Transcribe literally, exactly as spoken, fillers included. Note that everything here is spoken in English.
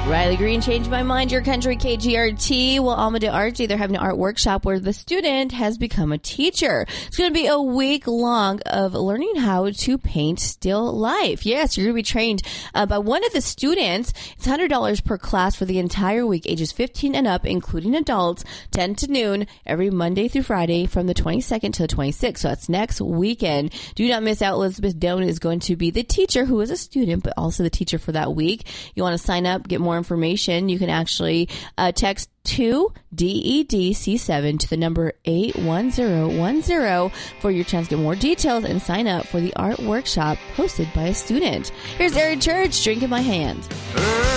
Riley Green, Change My Mind, Your Country, K G R T. Well, Alma de Arte, they're having an art workshop where the student has become a teacher. It's going to be a week long of learning how to paint still life. Yes, you're going to be trained uh, by one of the students. It's one hundred dollars per class for the entire week, ages fifteen and up, including adults, ten to noon, every Monday through Friday from the twenty-second to the twenty-sixth. So that's next weekend. Do not miss out. Elizabeth Doan is going to be the teacher who is a student, but also the teacher for that week. You want to sign up, get more information, you can actually uh, text two D E D C seven to the number eight one zero one zero for your chance to get more details and sign up for the art workshop hosted by a student. Here's Eric Church, Drink in My Hand.